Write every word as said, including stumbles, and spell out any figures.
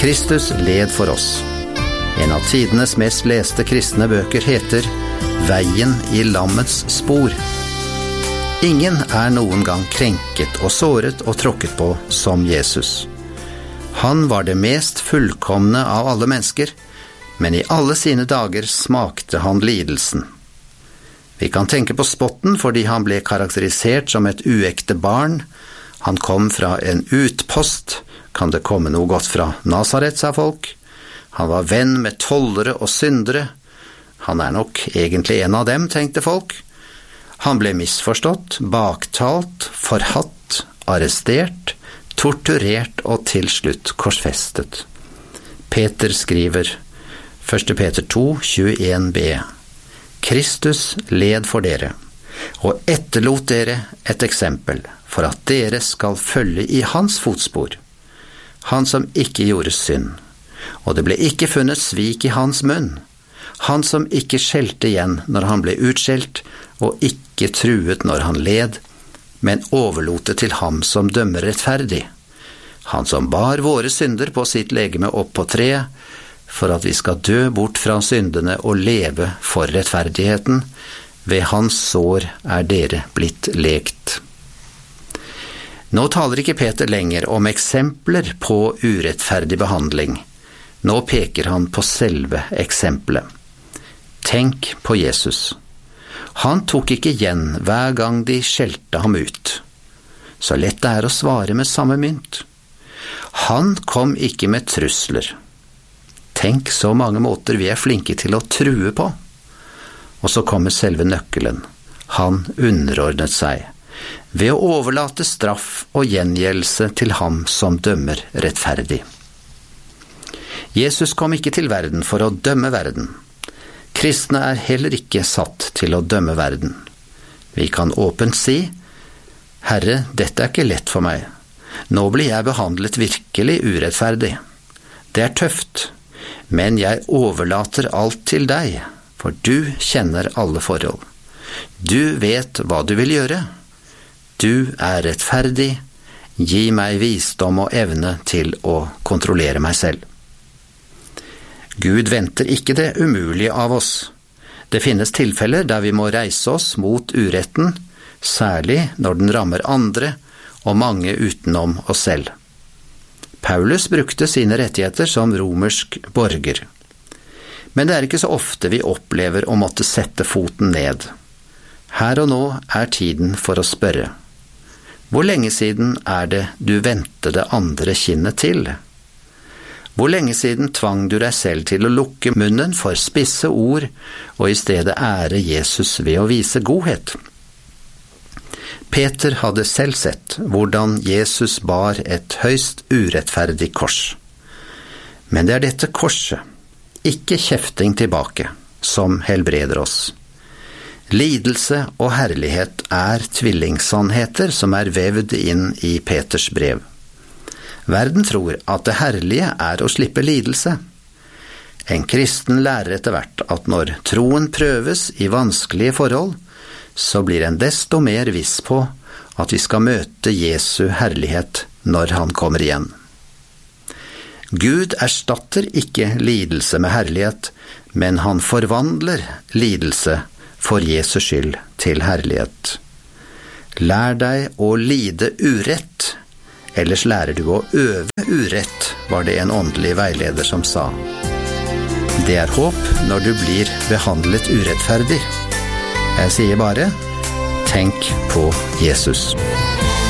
Kristus led for oss. En av tidenes mest leste kristne bøker heter Veien i lammets spor. Ingen er noen gang krenket og såret og tråkket på som Jesus. Han var det mest fullkomne av alle mennesker, men i alle sine dager smakte han lidelsen. Vi kan tenke på spotten fordi han ble karakterisert som et uekte barn. Han kom fra en utpost. Kan det komme noe godt fra Nazaret, sa folk. Han var venn med tollere og syndere. Han er nok egentlig en av dem, tenkte folk. Han ble misforstått, baktalt, forhatt, arrestert, torturert og til slutt korsfestet. Peter skriver, første Peter to, tjueen b. Kristus led for dere, og etterlot dere et eksempel, for at dere skal følge i hans fotspor. Han som ikke gjorde synd, og det ble ikke funnet svik i hans munn. Han som ikke skjelte igjen når han ble utskjelt, og ikke truet når han led, men overlot det til ham som dømmer rettferdig. Han som bar våre synder på sitt legeme opp på treet, for at vi skal dø bort fra syndene og leve for rettferdigheten. Ved hans sår er dere blitt lekt. Nå taler ikke Peter lenger om eksempler på urettferdig behandling. Nå peker han på selve eksempelet. Tenk på Jesus. Han tok ikke igjen hver gang de skjelte ham ut. Så lett det er å svare med samme mynt. Han kom ikke med trusler. Tenk så mange måter vi er flinke til å true på. Og så kommer selve nøkkelen. Han underordnet seg, ved å overlate straff og gjengjeldelse til ham som dømmer rettferdig. Jesus kom ikke til verden for å dømme verden. Kristne er heller ikke satt til å dømme verden. Vi kan åpent si, Herre, dette er ikke lett for meg. Nå blir jeg behandlet virkelig urettferdig. Det er tøft, men jeg overlater alt til deg, for du kjenner alle forhold. Du vet hva du vil gjøre. Du er rettferdig. Gi meg visdom og evne til å kontrollere meg selv. Gud venter ikke det umulige av oss. Det finnes tilfeller der vi må reise oss mot uretten, særlig når den rammer andre og mange utenom oss selv. Paulus brukte sine rettigheter som romersk borger. Men det er ikke så ofte vi opplever å måtte sette foten ned. Her og nå er tiden for å spørre. Hvor lenge siden er det du vendte det andre kinnet til? Hvor lenge siden tvang du deg selv til å lukke munnen for spisse ord, og i stedet ære Jesus ved å vise godhet? Peter hadde selv sett hvordan Jesus bar et høyst urettferdig kors. Men det er dette korset, ikke kjefting tilbake, som helbreder oss. Lidelse og herlighet er tvillingsannheter som er vevd inn i Peters brev. Verden tror at det herlige er å slippe lidelse. En kristen lærer etter hvert at når troen prøves i vanskelige forhold, så blir en desto mer viss på at vi skal møte Jesu herlighet når han kommer igjen. Gud erstatter ikke lidelse med herlighet, men han forvandler lidelse for Jesu skyld til herlighet. Lær deg å lide urett, ellers lærer du å øve urett, var det en åndelig veileder som sa. Det er håp når du blir behandlet urettferdig. Jeg sier bare, tenk på Jesus.